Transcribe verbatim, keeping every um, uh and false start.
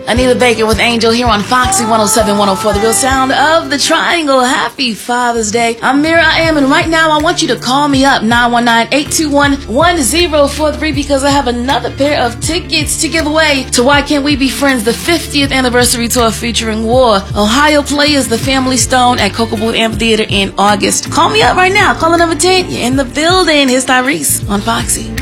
Anita Baker with Angel here on Foxy one oh seven one oh four, the real sound of the Triangle. Happy Father's Day. I'm Mira I Am, and right now I want you to call me up, nine one nine, eight two one, one oh four three, because I have another pair of tickets to give away to Why Can't We Be Friends, the fiftieth anniversary tour featuring War. Ohio Players, the Family Stone at Cocoa Booth Amphitheater in August. Call me up right now. Caller number ten. You're in the building. Here's Tyrese on Foxy.